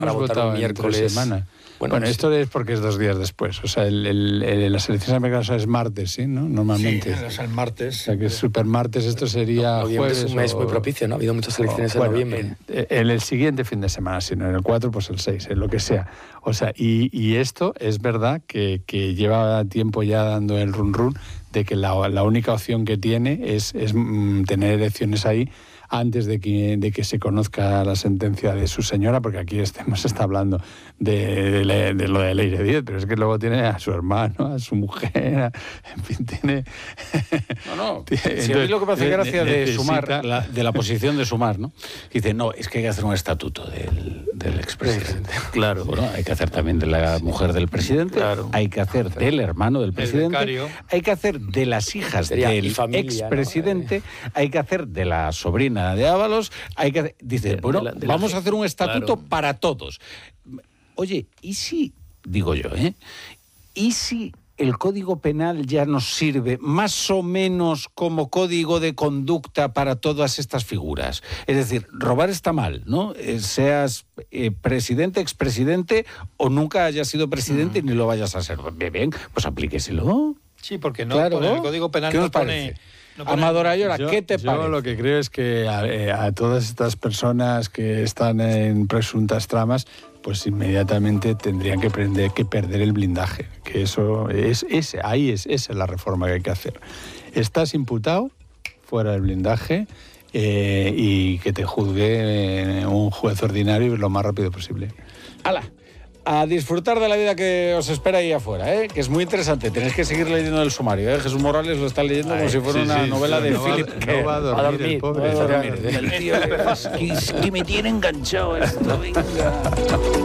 para votar un miércoles. Bueno, esto es porque es 2 días después. O sea, las elecciones americanas es martes, ¿sí? ¿No? Normalmente. Sí, es el martes. O sea, que es super martes, esto sería noviembre jueves. Es un mes muy propicio, ¿no? Ha habido muchas elecciones en noviembre. En el siguiente fin de semana, si no en el 4, pues el 6, en lo que sea. O sea, y esto es verdad que lleva tiempo ya dando el run de que la única opción que tiene es tener elecciones ahí antes de que se conozca la sentencia de su señora, porque aquí hemos estado hablando de lo de Leire Díez, pero es que luego tiene a su hermano, a su mujer, en fin, tiene... No. Si a mí lo que me hace gracia de Sumar, de la posición de Sumar, ¿no? Dice, no, es que hay que hacer un estatuto del expresidente. Claro. Bueno, hay que hacer también de la mujer del presidente, claro. Hay que hacer del hermano del presidente, hay que hacer de las hijas del expresidente, ¿no? Hay que hacer de la sobrina de Ábalos, dice, vamos a hacer un estatuto para todos. Oye, ¿y si, digo yo, ¿y si el Código Penal ya nos sirve más o menos como código de conducta para todas estas figuras? Es decir, robar está mal, ¿no? Seas presidente, expresidente o nunca hayas sido presidente ni lo vayas a ser. Bien, pues aplíqueselo. Sí, porque no, claro, el Código Penal no pone... Amador Ayora, ¿qué te parece? Yo lo que creo es que a todas estas personas que están en presuntas tramas, pues inmediatamente tendrían que perder el blindaje. Que eso esa es la reforma que hay que hacer. Estás imputado, fuera del blindaje, y que te juzgue un juez ordinario lo más rápido posible. ¡Hala! A disfrutar de la vida que os espera ahí afuera, que es muy interesante. Tenéis que seguir leyendo el sumario. Jesús Morales lo está leyendo como si fuera una novela de Philip K. No va a dormir, el pobre. El tío, que me tiene enganchado esto, venga.